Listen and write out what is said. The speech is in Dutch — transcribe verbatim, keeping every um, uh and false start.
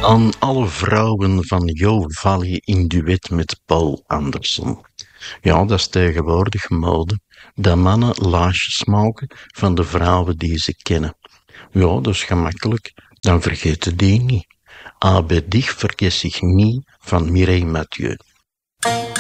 Aan alle vrouwen van Yo Valley in duet met Paul Anderson. Ja, dat is tegenwoordig mode. Dat mannen laarsjes smoken van de vrouwen die ze kennen. Ja, dat is gemakkelijk. Dan vergeten die niet. Aber dich vergess ich nie van Mireille Mathieu.